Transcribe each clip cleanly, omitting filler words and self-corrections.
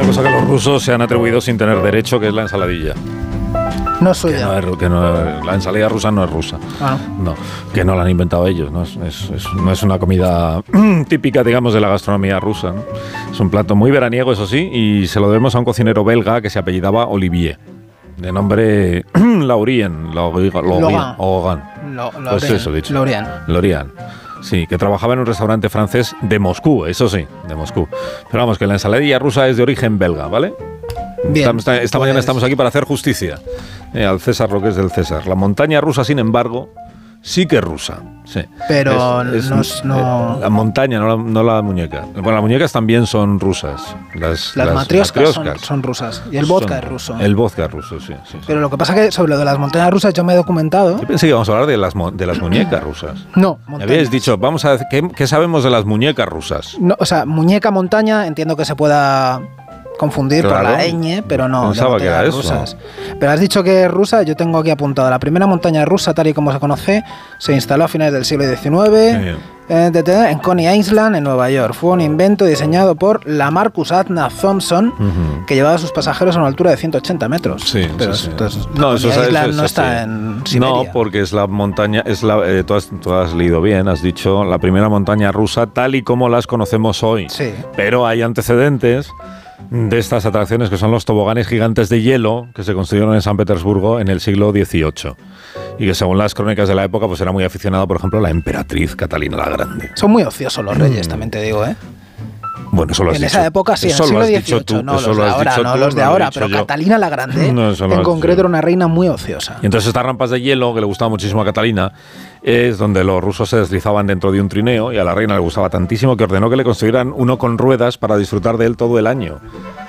cosa que los rusos se han atribuido sin tener derecho, que es la ensaladilla. No es suya. La ensalada rusa no es rusa. Ah, no. Que no la han inventado ellos. No es una comida típica, digamos, de la gastronomía rusa, ¿no? Es un plato muy veraniego, eso sí, y se lo debemos a un cocinero belga que se apellidaba Olivier, de nombre Laurien. Pues eso, dicho. Lorient. Sí, que trabajaba en un restaurante francés de Moscú, eso sí, de Moscú. Pero vamos, que la ensaladilla rusa es de origen belga, ¿vale? Bien, esta mañana estamos aquí para hacer justicia al César lo que es del César. La montaña rusa, sin embargo, sí que es rusa. Sí. Pero no... La montaña, no la muñeca. Bueno, las muñecas también son rusas. Las matrioscas son rusas. Y el vodka es ruso. El vodka es ruso, sí. Pero lo que pasa es que sobre lo de las montañas rusas yo me he documentado. Yo pensé que íbamos a hablar de las muñecas rusas. No, me habíais dicho, vamos a ver, ¿qué sabemos de las muñecas rusas? No, o sea, muñeca, montaña, entiendo que se pueda confundir por la ñ, pero no. Pensaba que era rusas. Pero has dicho que es rusa, yo tengo aquí apuntado. La primera montaña rusa, tal y como se conoce, se instaló a finales del siglo XIX en Coney Island, en Nueva York. Fue un invento diseñado por Lamarcus Adna Thompson, que llevaba a sus pasajeros a una altura de 180 metros. Sí, pero sí. Coney Island no está en Siberia. No, porque es la montaña, tú has leído bien, has dicho la primera montaña rusa tal y como las conocemos hoy. Sí. Pero hay antecedentes de estas atracciones, que son los toboganes gigantes de hielo que se construyeron en San Petersburgo en el siglo XVIII y que según las crónicas de la época pues era muy aficionada, por ejemplo, la emperatriz Catalina la Grande. Son muy ociosos los reyes, también te digo, ¿eh? Bueno, eso lo has en dicho. esa época sí, en el siglo XVIII, no los de ahora, no los de ahora, pero Catalina la Grande en concreto era una reina muy ociosa. Y entonces estas rampas de hielo, que le gustaba muchísimo a Catalina, es donde los rusos se deslizaban dentro de un trineo, y a la reina le gustaba tantísimo que ordenó que le construyeran uno con ruedas para disfrutar de él todo el año.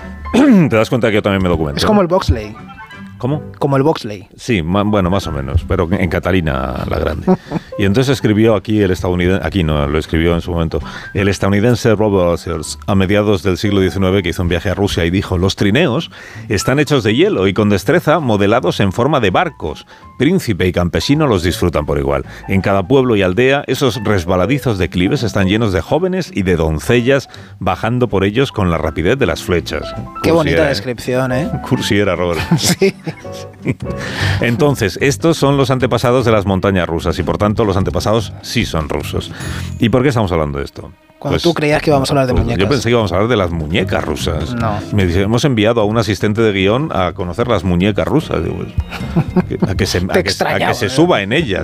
¿Te das cuenta que yo también me documento? Es como el bobsleigh. ¿Cómo? Como el bobsleigh. Sí, bueno, más o menos, pero en Catalina la Grande. Y entonces escribió aquí el estadounidense, aquí no, lo escribió en su momento, el estadounidense Robert Sears, a mediados del siglo XIX, que hizo un viaje a Rusia y dijo: los trineos están hechos de hielo y con destreza modelados en forma de barcos. Príncipe y campesino los disfrutan por igual. En cada pueblo y aldea, esos resbaladizos declives están llenos de jóvenes y de doncellas bajando por ellos con la rapidez de las flechas. Qué bonita descripción, ¿eh? Cursiera, Robert. Sí. Entonces, estos son los antepasados de las montañas rusas y por tanto los antepasados sí son rusos. ¿Y por qué estamos hablando de esto? Cuando tú creías que íbamos a hablar de muñecas. Yo pensé que íbamos a hablar de las muñecas rusas. No. Hemos enviado a un asistente de guión a conocer las muñecas rusas. A que se suba en ellas.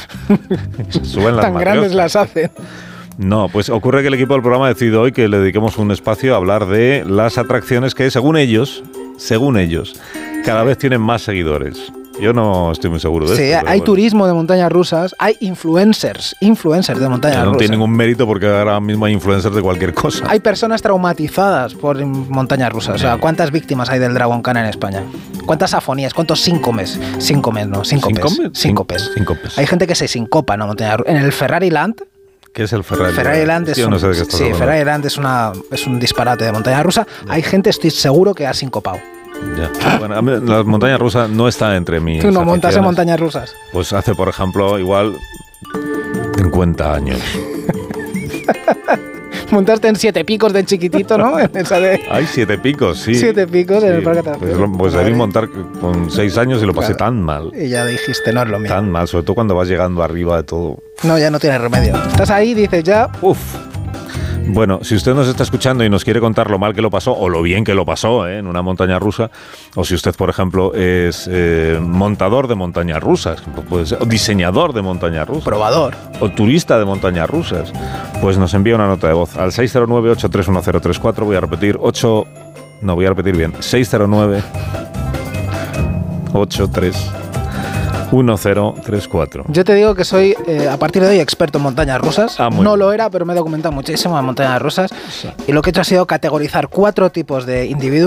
Suben las tan grandes las hacen. No, pues ocurre que el equipo del programa ha decidido hoy que le dediquemos un espacio a hablar de las atracciones que, según ellos, cada vez tienen más seguidores. Yo no estoy muy seguro de esto. Sí, hay turismo de montañas rusas, hay influencers de montañas rusas. No tiene ningún mérito porque ahora mismo hay influencers de cualquier cosa. Hay personas traumatizadas por montañas rusas. O sea, ¿cuántas víctimas hay del Dragon Khan en España? ¿Cuántas afonías? ¿Cuántos síncopes? Síncopes. Hay gente que se sincopa en la montaña rusa. En el Ferrari Land. ¿Qué es el Ferrari? Ferrari Land es no sé de qué estás hablando. Ferrari Land es un disparate de montaña rusa. Hay gente, estoy seguro, que ha sincopado. Ya. Bueno, la montaña rusa no está entre mis ¿Tú no montas en aficiones. montañas rusas? Pues hace, por ejemplo, igual 50 años. Montaste en 7 Picos de chiquitito, ¿no? Hay 7 Picos, sí. 7 Picos en el Parque Atracciones. Pues debí montar con 6 años y lo pasé tan mal. Y ya dijiste, no es lo mío. Tan mal, sobre todo cuando vas llegando arriba de todo. No, ya no tiene remedio. Estás ahí y dices ya... Uf. Bueno, si usted nos está escuchando y nos quiere contar lo mal que lo pasó o lo bien que lo pasó en una montaña rusa, o si usted, por ejemplo, es montador de montañas rusas, puede ser, o diseñador de montañas rusas, probador, o turista de montañas rusas, pues nos envía una nota de voz al 609-831034. Voy a repetir 609-831034. Yo te digo que soy, a partir de hoy, experto en montañas rusas. No bien. Lo era, pero me he documentado muchísimo en montañas rusas. Sí. Y lo que he hecho ha sido categorizar 4 tipos de individuos